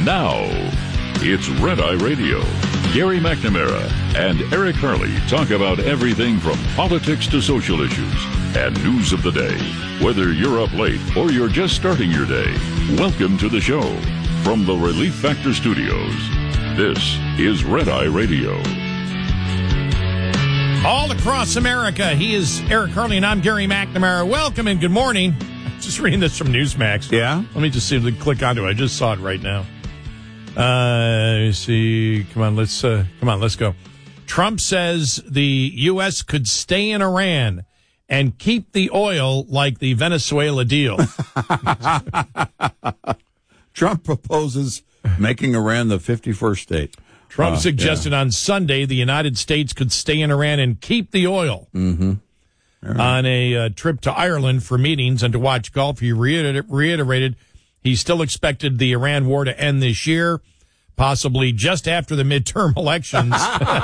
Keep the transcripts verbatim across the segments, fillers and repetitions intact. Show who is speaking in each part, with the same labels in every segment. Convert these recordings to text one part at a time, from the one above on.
Speaker 1: Now, it's Red Eye Radio. Gary McNamara and Eric Harley talk about everything from politics to social issues and news of the day. Whether you're up late or you're just starting your day, welcome to the show. From the Relief Factor Studios, this is Red Eye Radio.
Speaker 2: All across America, he is Eric Harley, and I'm Gary McNamara. Welcome and good morning. Just reading this from Newsmax.
Speaker 3: Yeah?
Speaker 2: Let me just see if we can click onto it. I just saw it right now. Uh, let me see. Come on, let's uh, come on, let's go. Trump says the U S could stay in Iran and keep the oil like the Venezuela deal.
Speaker 3: Trump proposes making Iran the fifty-first state.
Speaker 2: Trump
Speaker 3: uh,
Speaker 2: suggested
Speaker 3: yeah.
Speaker 2: on Sunday the United States could stay in Iran and keep the oil.
Speaker 3: Mm-hmm. Right.
Speaker 2: On a uh, trip to Ireland for meetings and to watch golf, he reiter- reiterated he still expected the Iran war to end this year, possibly just after the midterm elections.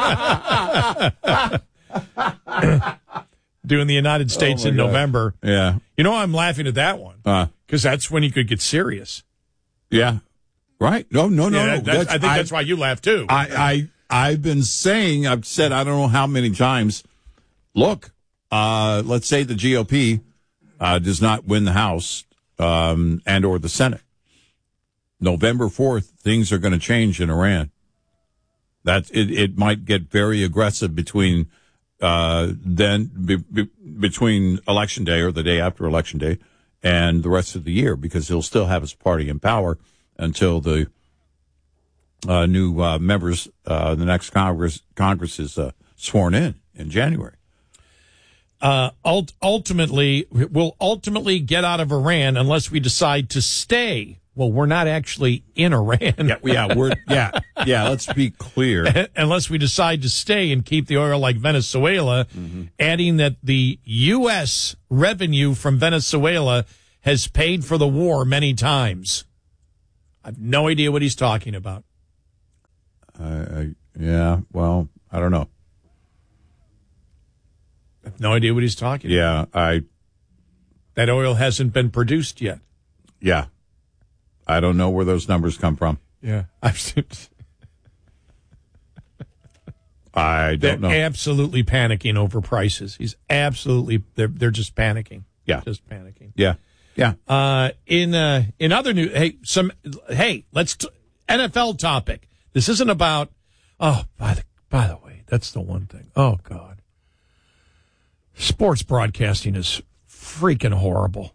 Speaker 2: Doing the United States
Speaker 3: oh
Speaker 2: in
Speaker 3: God.
Speaker 2: November.
Speaker 3: Yeah.
Speaker 2: You know, I'm laughing at that one because uh, that's when you could get serious.
Speaker 3: Yeah. Right. No, no, no,
Speaker 2: yeah,
Speaker 3: no.
Speaker 2: That, that's, I think I, that's why you laugh, too.
Speaker 3: I, I, I've been saying, I've said, I don't know how many times, look, uh, let's say the G O P uh, does not win the House um, and or the Senate. November fourth, things are going to change in Iran. That it, it might get very aggressive between uh, then be, be, between Election Day or the day after Election Day and the rest of the year, because he'll still have his party in power until the uh, new uh, members, uh, the next Congress Congress is uh, sworn in in January.
Speaker 2: Uh, ult- ultimately, we'll ultimately get out of Iran unless we decide to stay. Well, we're not actually in Iran.
Speaker 3: Yeah, yeah, we're yeah, yeah. Let's be clear.
Speaker 2: Unless we decide to stay and keep the oil like Venezuela, mm-hmm. adding that the U S revenue from Venezuela has paid for the war many times. I have no idea what he's talking about.
Speaker 3: Uh, I, yeah, well, I don't know.
Speaker 2: I have no idea what he's talking
Speaker 3: yeah,
Speaker 2: about.
Speaker 3: Yeah, I.
Speaker 2: That oil hasn't been produced yet.
Speaker 3: Yeah. I don't know where those numbers come from.
Speaker 2: Yeah.
Speaker 3: I don't
Speaker 2: they're
Speaker 3: know.
Speaker 2: Absolutely panicking over prices. He's absolutely, they're, they're just panicking.
Speaker 3: Yeah.
Speaker 2: Just panicking.
Speaker 3: Yeah. Yeah.
Speaker 2: Uh, in, uh, in other news, hey, some, hey, let's, t- N F L topic. This isn't about, oh, by the, by the way, that's the one thing. Oh, God. Sports broadcasting is freaking horrible.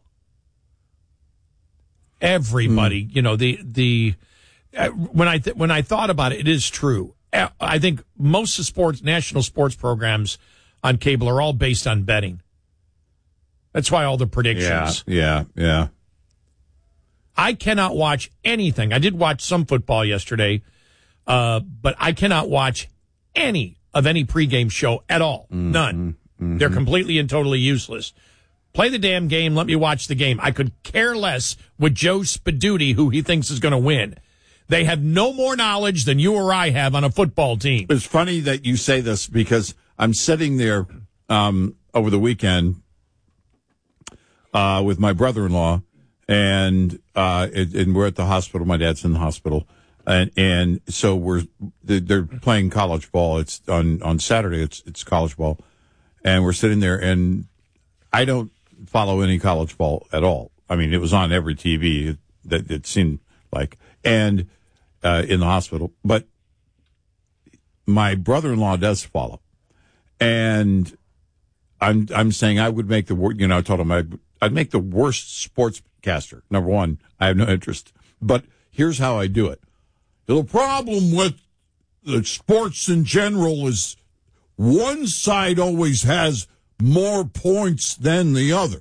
Speaker 2: Everybody, mm. you know, the, the, uh, when I, th- when I thought about it, it is true. Uh, I think most of sports, national sports programs on cable are all based on betting. That's why all the predictions.
Speaker 3: Yeah, yeah, yeah.
Speaker 2: I cannot watch anything. I did watch some football yesterday, uh, but I cannot watch any of any pregame show at all. Mm-hmm. None. Mm-hmm. They're completely and totally useless. Play the damn game. Let me watch the game. I could care less with Joe Spaduti, who he thinks is going to win. They have no more knowledge than you or I have on a football team.
Speaker 3: It's funny that you say this because I'm sitting there um, over the weekend uh, with my brother-in-law, and uh, it, and we're at the hospital. My dad's in the hospital, and and so we're they're playing college ball. It's on on Saturday. It's it's college ball, and we're sitting there, and I don't follow any college ball at all. I mean, it was on every T V that it seemed like, and uh, in the hospital. But my brother-in-law does follow, and I'm I'm saying I would make the wor- you know I told him I'd, I'd make the worst sportscaster. Number one, I have no interest. But here's how I do it. The problem with the sports in general is one side always has more points than the other.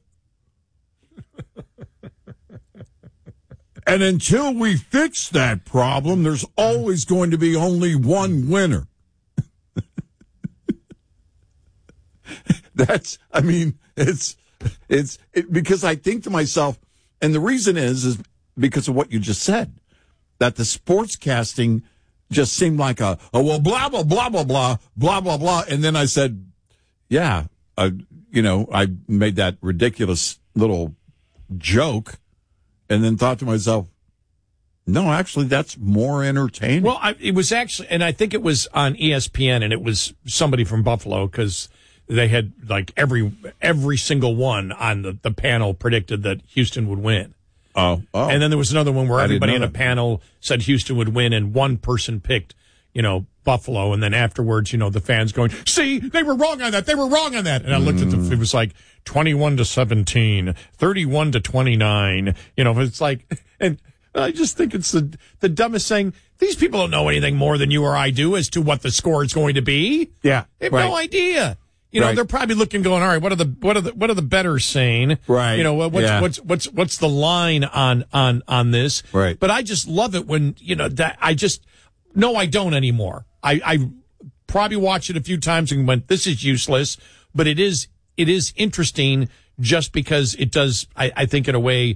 Speaker 3: And until we fix that problem, there's always going to be only one winner. That's, I mean, it's, it's, it, because I think to myself, and the reason is, is because of what you just said, that the sportscasting just seemed like a, oh, well, blah, blah, blah, blah, blah, blah, blah, blah. And then I said, yeah, uh, you know, I made that ridiculous little joke and then thought to myself, No, actually, that's more entertaining.
Speaker 2: Well, I, it was actually, and I think it was on E S P N, and it was somebody from Buffalo, because they had, like, every every single one on the, the panel predicted that Houston would win.
Speaker 3: Oh, oh.
Speaker 2: And then there was another one where
Speaker 3: I didn't
Speaker 2: everybody
Speaker 3: know
Speaker 2: in a
Speaker 3: that.
Speaker 2: panel said Houston would win, and one person picked, you know, Buffalo, and then afterwards, you know, the fans going, see, they were wrong on that, they were wrong on that. And I looked at the, it was like twenty-one to seventeen, thirty-one to twenty-nine, you know, it's like, and I just think it's the, the dumbest thing. These people don't know anything more than you or I do as to what the score is going to be.
Speaker 3: Yeah,
Speaker 2: They have
Speaker 3: right.
Speaker 2: no idea. You know,
Speaker 3: Right.
Speaker 2: they're probably looking, going, all right, what are the what are the what are the bettors saying?
Speaker 3: Right.
Speaker 2: You know, what- what's
Speaker 3: Yeah.
Speaker 2: what's what's what's the line on on on this?
Speaker 3: Right.
Speaker 2: But I just love it when, you know, that I just no, I don't anymore. I I probably watched it a few times and went, this is useless. But it is it is interesting just because it does, I, I think, in a way,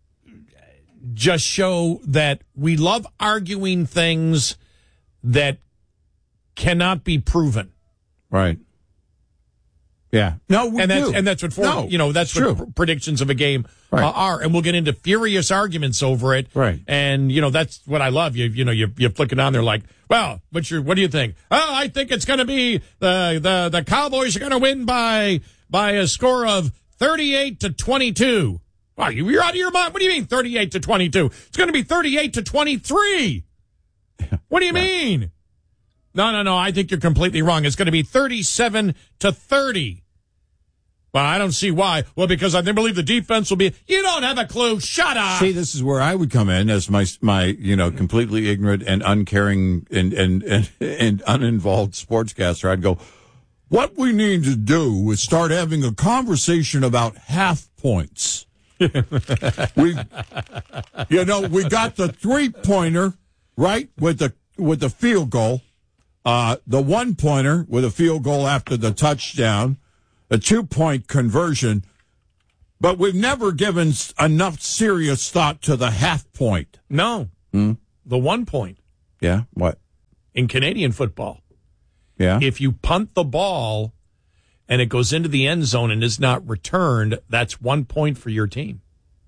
Speaker 2: just show that we love arguing things that cannot be proven.
Speaker 3: Right. Yeah. No, we
Speaker 2: and that's
Speaker 3: do.
Speaker 2: and that's what for,
Speaker 3: No,
Speaker 2: you know that's
Speaker 3: it's
Speaker 2: what
Speaker 3: true.
Speaker 2: pr- predictions of a game
Speaker 3: Right.
Speaker 2: uh, are, and we'll get into furious arguments over it.
Speaker 3: Right.
Speaker 2: And you know that's what I love. You you know you you flick it on there like, well, what's your what do you think? Oh, I think it's going to be the the the Cowboys are going to win by by a score of thirty-eight to twenty-two. Wow, you- you're out of your mind. What do you mean thirty-eight to twenty-two? It's going to be thirty-eight to twenty-three. What do you mean? No, no, no. I think you're completely wrong. It's going to be thirty-seven to thirty. Well, I don't see why. Well, because I believe the defense will be. You don't have a clue. Shut up.
Speaker 3: See, this is where I would come in as my my you know completely ignorant and uncaring and and and, and uninvolved sportscaster. I'd go, what we need to do is start having a conversation about half points. we, you know, we got the three pointer right with the with the field goal, uh, the one pointer with a field goal after the touchdown, a two point conversion. But we've never given s- enough serious thought to the half point.
Speaker 2: No.
Speaker 3: Hmm?
Speaker 2: The one point
Speaker 3: Yeah, what?
Speaker 2: in Canadian football.
Speaker 3: Yeah.
Speaker 2: If you punt the ball and it goes into the end zone and is not returned, that's one point for your team.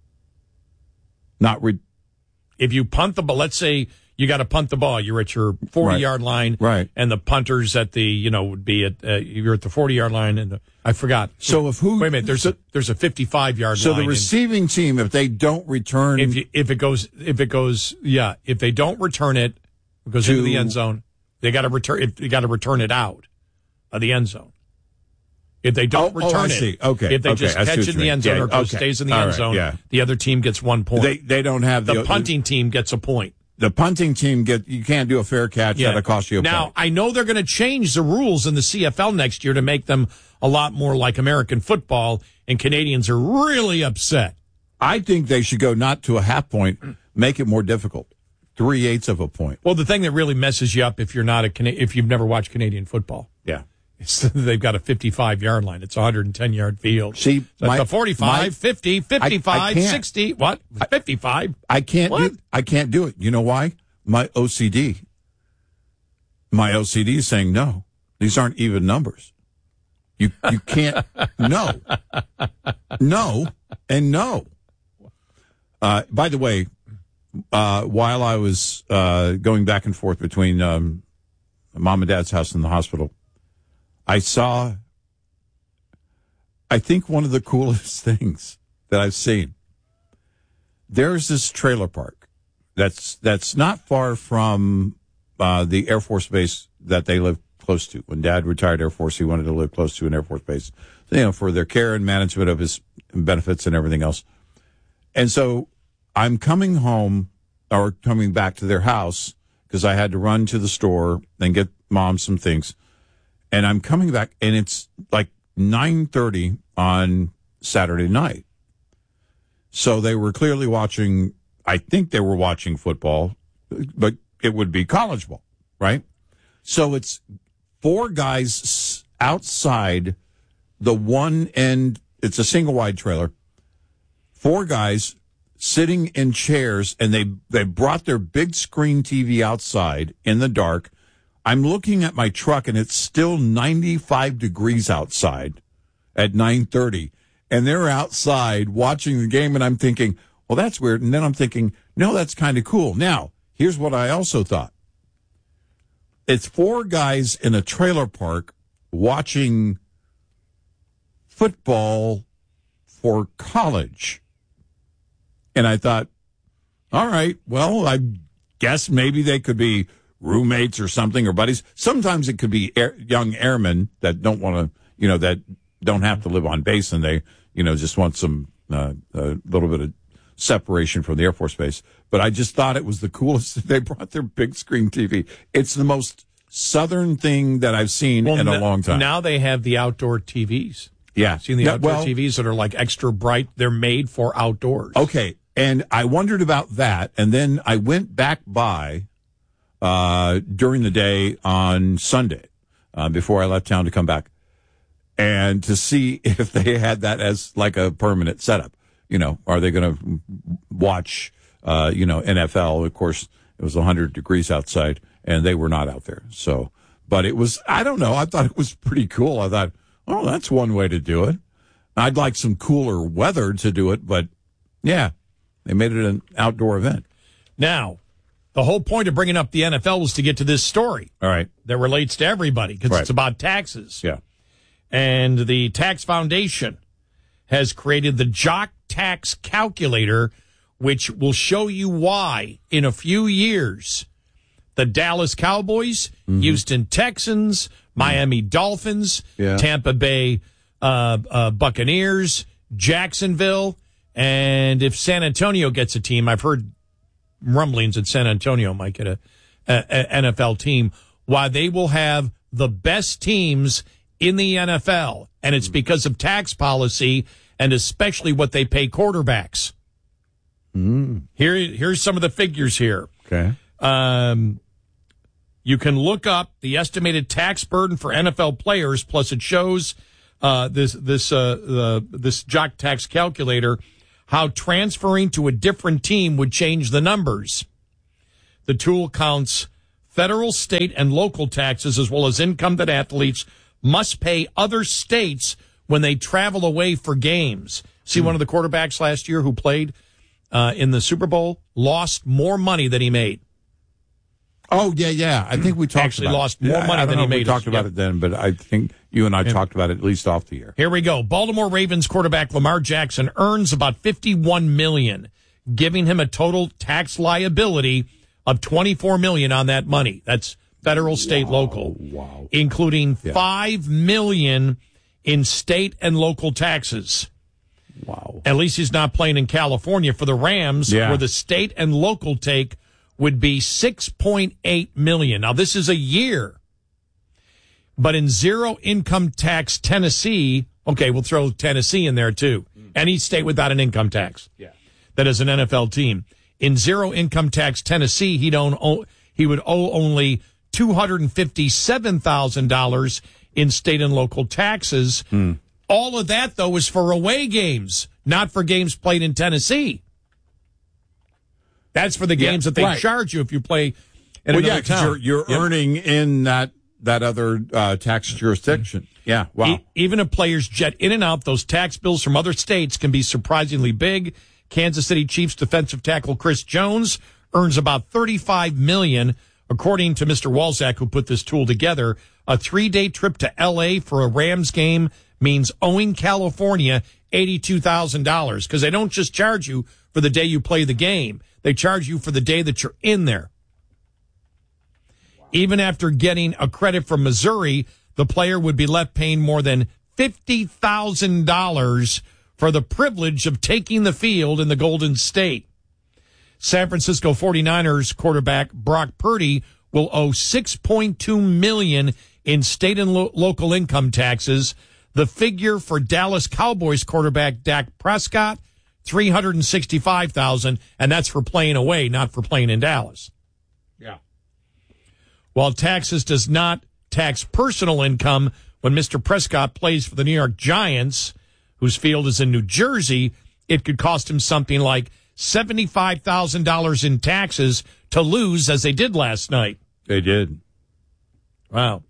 Speaker 3: Not re-
Speaker 2: If you punt the ball, let's say you got to punt the ball, you're at your forty-yard line,
Speaker 3: Right.
Speaker 2: and the punter's at the, you know, would be at, uh, you're at the forty-yard line, and the, I forgot.
Speaker 3: So if who?
Speaker 2: Wait a minute, there's a there's a fifty-five-yard
Speaker 3: So
Speaker 2: line.
Speaker 3: the
Speaker 2: and
Speaker 3: receiving team, if they don't return,
Speaker 2: if you, if it goes if it goes yeah, if they don't return it, it goes
Speaker 3: To-
Speaker 2: into the end zone. They got to return. If, they got to return it out of the end zone. If they don't
Speaker 3: Oh, oh,
Speaker 2: return
Speaker 3: I
Speaker 2: it,
Speaker 3: see. Okay,
Speaker 2: if they
Speaker 3: okay,
Speaker 2: just
Speaker 3: I see
Speaker 2: catch
Speaker 3: what
Speaker 2: it in
Speaker 3: you
Speaker 2: the
Speaker 3: mean.
Speaker 2: end zone
Speaker 3: Yeah,
Speaker 2: or it goes,
Speaker 3: okay.
Speaker 2: stays in the
Speaker 3: All
Speaker 2: end
Speaker 3: right,
Speaker 2: zone,
Speaker 3: yeah.
Speaker 2: the other team gets one point.
Speaker 3: they they don't have
Speaker 2: the
Speaker 3: the
Speaker 2: punting team gets a point.
Speaker 3: The punting team get you can't do a fair catch. That'll cost you a
Speaker 2: now,
Speaker 3: point.
Speaker 2: I know they're going to change the rules in the C F L next year to make them a lot more like American football, and Canadians are really upset.
Speaker 3: I think they should go not to a half point, make it more difficult, three eighths of a point.
Speaker 2: Well, the thing that really messes you up if you're not a Cana- if you've never watched Canadian football,
Speaker 3: Yeah.
Speaker 2: it's, they've got a fifty-five-yard line. It's a one hundred ten-yard field.
Speaker 3: See,
Speaker 2: so
Speaker 3: my-
Speaker 2: the forty-five,
Speaker 3: my-
Speaker 2: fifty, fifty-five,
Speaker 3: I can't-
Speaker 2: sixty. What? fifty-five?
Speaker 3: I can't
Speaker 2: What?
Speaker 3: do I can't do it. You know why? My O C D. My O C D is saying no. These aren't even numbers. You you can't no. No and no. Uh, by the way, uh, while I was uh, going back and forth between um, mom and dad's house and the hospital, I saw I think one of the coolest things that I've seen. There's this trailer park that's that's not far from uh, the Air Force base that they live close to. When Dad retired Air Force, he wanted to live close to an Air Force base, you know, for their care and management of his benefits and everything else. And so I'm coming home or coming back to their house because I had to run to the store and get Mom some things. And I'm coming back, and it's like nine thirty on Saturday night. So they were clearly watching, I think they were watching football, but it would be college ball, right? So it's four guys s- outside the one end, it's a single wide trailer, four guys sitting in chairs, and they, they brought their big screen T V outside in the dark. I'm looking at my truck, and it's still ninety-five degrees outside at nine thirty. And they're outside watching the game, and I'm thinking, well, that's weird. And then I'm thinking, no, that's kind of cool. Now, here's what I also thought. It's four guys in a trailer park watching football for college. And I thought, all right, well, I guess maybe they could be roommates or something or buddies. Sometimes it could be air, young airmen that don't want to, you know, that don't have to live on base and they, you know, just want some, uh, a little bit of separation from the Air Force Base. But I just thought it was the coolest. They brought their big screen T V. It's the most Southern thing that I've seen well, in a n- long time.
Speaker 2: Now they have the outdoor T Vs.
Speaker 3: Yeah.
Speaker 2: Seen the
Speaker 3: yeah,
Speaker 2: outdoor
Speaker 3: well,
Speaker 2: T Vs that are like extra bright. They're made for outdoors.
Speaker 3: Okay. And I wondered about that. And then I went back by uh, during the day on Sunday uh, before I left town to come back and to see if they had that as like a permanent setup. You know, are they going to watch, uh, you know, N F L? Of course, it was one hundred degrees outside and they were not out there. So, but it was, I don't know. I thought it was pretty cool. I thought, oh, that's one way to do it. I'd like some cooler weather to do it, but yeah, they made it an outdoor event.
Speaker 2: Now, the whole point of bringing up the N F L was to get to this story.
Speaker 3: All right.
Speaker 2: That relates to everybody because
Speaker 3: right.
Speaker 2: it's about taxes.
Speaker 3: Yeah.
Speaker 2: And the Tax Foundation has created the Jock Tax Calculator, which will show you why in a few years the Dallas Cowboys, mm-hmm. Houston Texans, Miami Dolphins,
Speaker 3: yeah.
Speaker 2: Tampa Bay uh, uh, Buccaneers, Jacksonville, and if San Antonio gets a team, I've heard rumblings that San Antonio might get a, a, a N F L team, why they will have the best teams in the N F L, and it's because of tax policy and especially what they pay quarterbacks.
Speaker 3: Mm.
Speaker 2: Here, here's some of the figures here.
Speaker 3: Okay.
Speaker 2: Um, you can look up the estimated tax burden for N F L players, plus it shows uh, this this uh, the, this Jock Tax Calculator how transferring to a different team would change the numbers. The tool counts federal, state, and local taxes as well as income that athletes must pay other states when they travel away for games. See, mm. one of the quarterbacks last year who played uh, in the Super Bowl lost more money than he made.
Speaker 3: Oh, yeah, yeah. I think we talked
Speaker 2: Actually
Speaker 3: about
Speaker 2: lost
Speaker 3: it.
Speaker 2: more
Speaker 3: yeah,
Speaker 2: money
Speaker 3: I don't
Speaker 2: than
Speaker 3: know
Speaker 2: he
Speaker 3: if
Speaker 2: made.
Speaker 3: We talked about
Speaker 2: yep.
Speaker 3: it then, but I think you and I
Speaker 2: yep.
Speaker 3: talked about it at least off the air.
Speaker 2: Here we go. Baltimore Ravens quarterback Lamar Jackson earns about fifty-one million dollars, giving him a total tax liability of twenty-four million dollars on that money. That's federal, state,
Speaker 3: wow,
Speaker 2: local,
Speaker 3: wow.
Speaker 2: including
Speaker 3: yeah.
Speaker 2: five million dollars in state and local taxes.
Speaker 3: Wow.
Speaker 2: At least he's not playing in California for the Rams,
Speaker 3: yeah.
Speaker 2: where the state and local take would be six point eight million dollars. Now, this is a year. But in zero income tax Tennessee, okay, we'll throw Tennessee in there too. Any state without an income tax.
Speaker 3: Yeah.
Speaker 2: That is an N F L team. In zero income tax Tennessee, he'd own, he would owe only two hundred fifty-seven thousand dollars in state and local taxes.
Speaker 3: Mm.
Speaker 2: All of that, though, is for away games, not for games played in Tennessee. That's for the games
Speaker 3: yeah,
Speaker 2: that they
Speaker 3: right.
Speaker 2: charge you if you play in
Speaker 3: well,
Speaker 2: another
Speaker 3: yeah,
Speaker 2: town.
Speaker 3: You're, you're
Speaker 2: yep.
Speaker 3: earning in that that other uh, tax jurisdiction. Yeah, wow.
Speaker 2: E- even if players jet in and out, those tax bills from other states can be surprisingly big. Kansas City Chiefs defensive tackle Chris Jones earns about thirty-five million dollars, according to Mister Walzak, who put this tool together. A three-day trip to L A for a Rams game means owing California eighty-two thousand dollars because they don't just charge you for the day you play the game. They charge you for the day that you're in there. Wow. Even after getting a credit from Missouri, the player would be left paying more than fifty thousand dollars for the privilege of taking the field in the Golden State. San Francisco forty-niners quarterback Brock Purdy will owe six point two million dollars in state and lo- local income taxes. The figure for Dallas Cowboys quarterback Dak Prescott, three hundred sixty-five thousand dollars, and that's for playing away, not for playing in Dallas.
Speaker 3: Yeah.
Speaker 2: While taxes does not tax personal income, when Mister Prescott plays for the New York Giants, whose field is in New Jersey, it could cost him something like seventy-five thousand dollars in taxes to lose, as they did last night.
Speaker 3: They did.
Speaker 2: Wow.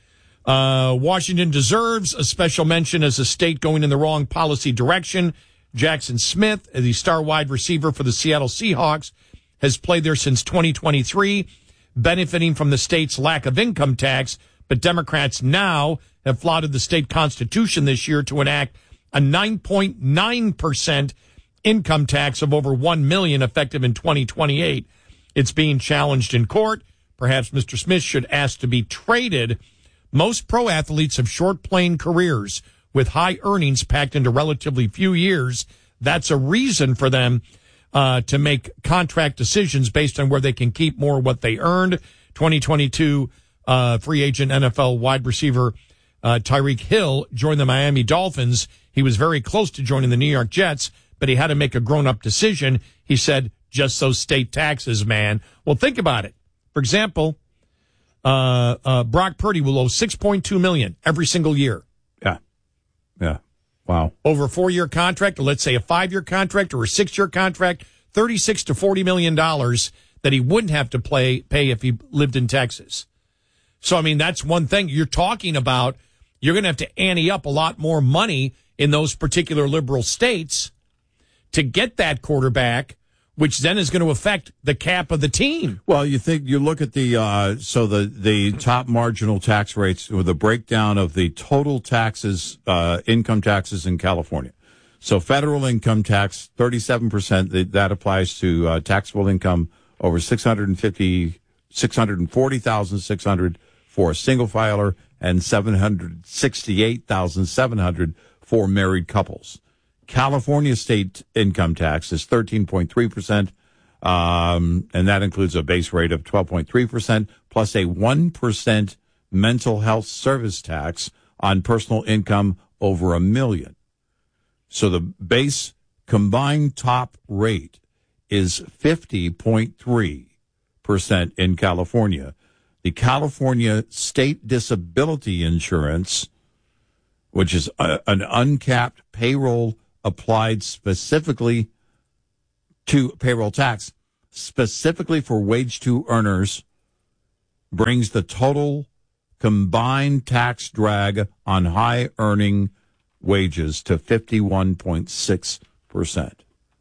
Speaker 2: Uh, Washington deserves a special mention as a state going in the wrong policy direction. Jackson Smith, the star wide receiver for the Seattle Seahawks, has played there since twenty twenty-three, benefiting from the state's lack of income tax. But Democrats now have flouted the state constitution this year to enact a nine point nine percent income tax of over one million dollars effective in twenty twenty-eight. It's being challenged in court. Perhaps Mister Smith should ask to be traded. Most pro athletes have short playing careers with high earnings packed into relatively few years. That's a reason for them uh, to make contract decisions based on where they can keep more of what they earned. twenty twenty-two uh, free agent N F L wide receiver uh, Tyreek Hill joined the Miami Dolphins. He was very close to joining the New York Jets, but he had to make a grown-up decision. He said, just those state taxes, man. Well, think about it. For example, uh, uh, Brock Purdy will owe six point two million dollars every single year.
Speaker 3: Yeah. Yeah. Wow.
Speaker 2: Over a four-year contract, or let's say a five-year contract or a six-year contract, thirty-six to forty million dollars that he wouldn't have to play, pay if he lived in Texas. So, I mean, that's one thing you're talking about. You're going to have to ante up a lot more money in those particular liberal states to get that quarterback, which then is going to affect the cap of the team.
Speaker 3: Well, you think you look at the uh, so the the top marginal tax rates with a breakdown of the total taxes, uh, income taxes in California. So federal income tax, thirty-seven percent. That applies to uh, taxable income over six hundred fifty, six hundred forty thousand six hundred for a single filer, and seven hundred sixty-eight thousand seven hundred for married couples. California state income tax is thirteen point three percent, um, and that includes a base rate of twelve point three percent, plus a one percent mental health service tax on personal income over a million. So the base combined top rate is fifty point three percent in California. The California State Disability Insurance, which is a, an uncapped payroll applied specifically to payroll tax, specifically for wage two earners, brings the total combined tax drag on high earning wages to fifty-one point six percent.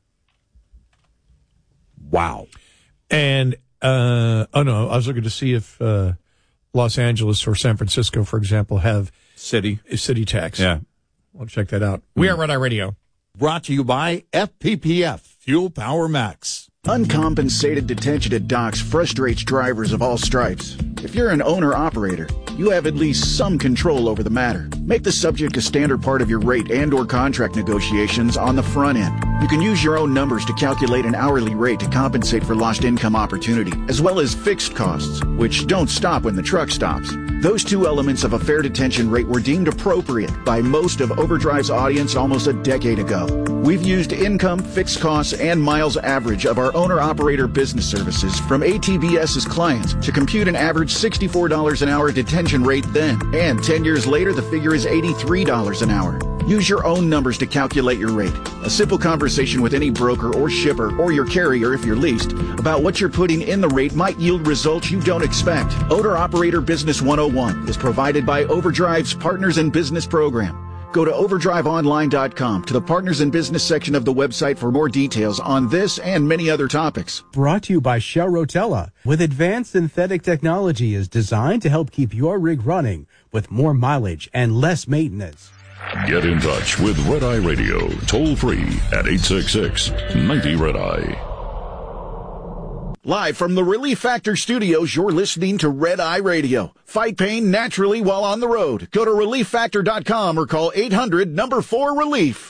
Speaker 3: Wow.
Speaker 2: And, uh, oh no, I was looking to see if uh, Los Angeles or San Francisco, for example, have
Speaker 3: City.
Speaker 2: a city tax.
Speaker 3: Yeah.
Speaker 2: I'll check that out. We are Red Eye Radio.
Speaker 3: Brought to you by F P P F, Fuel Power Max.
Speaker 4: Uncompensated detention at docks frustrates drivers of all stripes. If you're an owner-operator, you have at least some control over the matter. Make the subject a standard part of your rate and or contract negotiations on the front end. You can use your own numbers to calculate an hourly rate to compensate for lost income opportunity, as well as fixed costs, which don't stop when the truck stops. Those two elements of a fair detention rate were deemed appropriate by most of Overdrive's audience almost a decade ago. We've used income, fixed costs, and miles average of our owner-operator business services from ATBS's clients to compute an average sixty-four dollars an hour detention rate then. And ten years later, the figure is eighty-three dollars an hour. Use your own numbers to calculate your rate. A simple conversation with any broker or shipper or your carrier if you're leased about what you're putting in the rate might yield results you don't expect. Owner-Operator Business one oh one is provided by Overdrive's Partners in Business program. Go to overdrive online dot com to the Partners in Business section of the website for more details on this and many other topics.
Speaker 5: Brought to you by Shell Rotella. With advanced synthetic technology is designed to help keep your rig running with more mileage and less maintenance.
Speaker 1: Get in touch with Red Eye Radio, toll free at eight six six, nine zero Red Eye.
Speaker 4: Live from the Relief Factor studios, you're listening to Red Eye Radio. Fight pain naturally while on the road. Go to relief factor dot com or call eight hundred number four relief.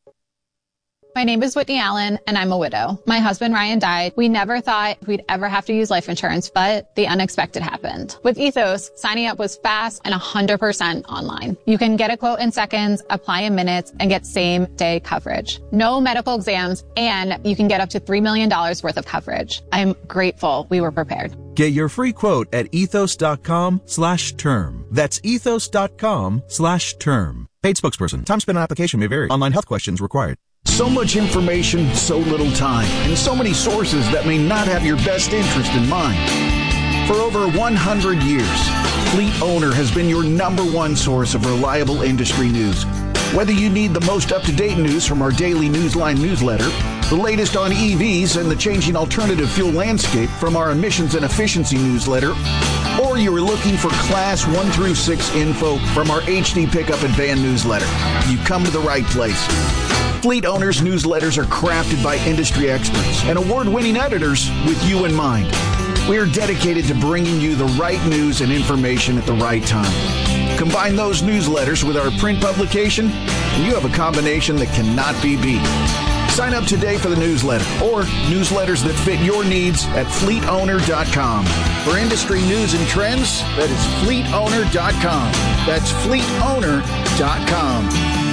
Speaker 6: My name is Whitney Allen, and I'm a widow. My husband, Ryan, died. We never thought we'd ever have to use life insurance, but the unexpected happened. With Ethos, signing up was fast and one hundred percent online. You can get a quote in seconds, apply in minutes, and get same-day coverage. No medical exams, and you can get up to three million dollars worth of coverage. I'm grateful we were prepared.
Speaker 7: Get your free quote at ethos.com slash term. That's ethos.com slash term. Paid spokesperson. Time spent on application may vary. Online health questions required.
Speaker 4: So much information, so little time, and so many sources that may not have your best interest in mind. For over one hundred years, Fleet Owner has been your number one source of reliable industry news. Whether you need the most up-to-date news from our daily Newsline newsletter, the latest on E Vs and the changing alternative fuel landscape from our emissions and efficiency newsletter, or you are looking for class one through six info from our H D Pickup and Van newsletter, you've come to the right place. Fleet Owners newsletters are crafted by industry experts and award-winning editors with you in mind. We are dedicated to bringing you the right news and information at the right time. Combine those newsletters with our print publication, and you have a combination that cannot be beat. Sign up today for the newsletter or newsletters that fit your needs at fleet owner dot com. For industry news and trends, that is fleet owner dot com. That's fleet owner dot com.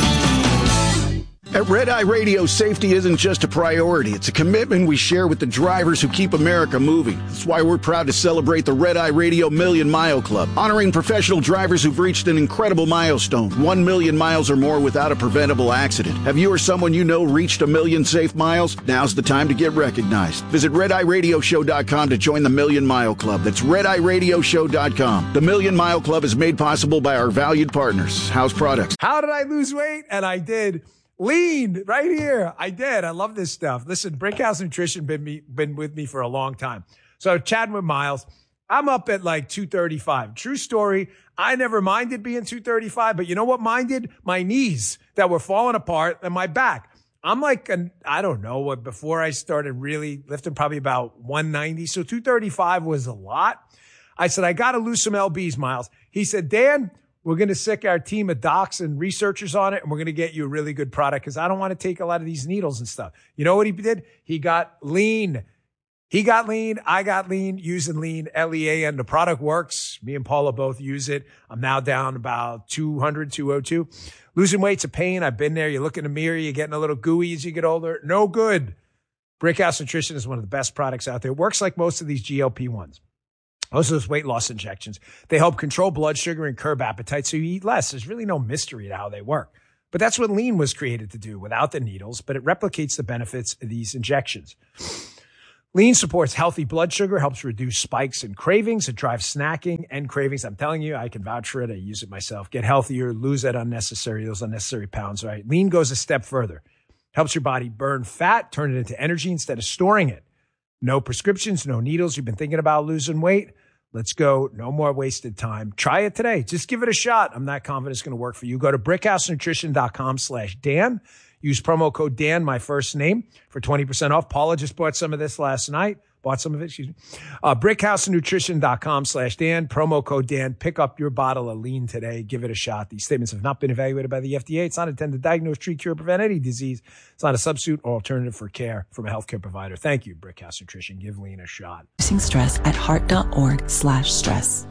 Speaker 4: At Red Eye Radio, safety isn't just a priority. It's a commitment we share with the drivers who keep America moving. That's why we're proud to celebrate the Red Eye Radio Million Mile Club, honoring professional drivers who've reached an incredible milestone, one million miles or more without a preventable accident. Have you or someone you know reached a million safe miles? Now's the time to get recognized. Visit red eye radio show dot com to join the Million Mile Club. That's red eye radio show dot com. The Million Mile Club is made possible by our valued partners, House Products.
Speaker 8: How did I lose weight? And I did. Lean right here. I did. I love this stuff. Listen, Brickhouse Nutrition been me, been with me for a long time. So chatting with Miles, I'm up at like two thirty-five. True story. I never minded being two thirty-five, but you know what minded? My knees that were falling apart and my back. I'm like, an, I don't know what, before I started really lifting, probably about one ninety. So two thirty-five was a lot. I said, I got to lose some L Bs, Miles. He said, Dan, we're going to sick our team of docs and researchers on it, and we're going to get you a really good product because I don't want to take a lot of these needles and stuff. You know what he did? He got lean. He got lean. I got lean using lean, L E A N. The product works. Me and Paula both use it. I'm now down about two hundred, two oh two. Losing weight's a pain. I've been there. You look in the mirror. You're getting a little gooey as you get older. No good. Brickhouse Nutrition is one of the best products out there. It works like most of these G L P ones. Most of those weight loss injections, they help control blood sugar and curb appetite so you eat less. There's really no mystery to how they work. But that's what lean was created to do without the needles, but it replicates the benefits of these injections. Lean supports healthy blood sugar, helps reduce spikes and cravings. It drives snacking and cravings. I'm telling you, I can vouch for it. I use it myself. Get healthier, lose that unnecessary, those unnecessary pounds, right? Lean goes a step further. Helps your body burn fat, turn it into energy instead of storing it. No prescriptions, no needles. You've been thinking about losing weight? Let's go. No more wasted time. Try it today. Just give it a shot. I'm not confident it's going to work for you. Go to brickhouse nutrition dot com slash Dan. Use promo code Dan, my first name, for twenty percent off. Paula just bought some of this last night. Bought some of it, excuse me. Uh, brickhouse nutrition dot com slash Dan. Promo code Dan. Pick up your bottle of lean today. Give it a shot. These statements have not been evaluated by the F D A. It's not intended to diagnose, treat, cure, prevent any disease. It's not a substitute or alternative for care from a healthcare provider. Thank you, Brickhouse Nutrition. Give lean a shot.
Speaker 9: Reducing stress at heart dot org slash stress.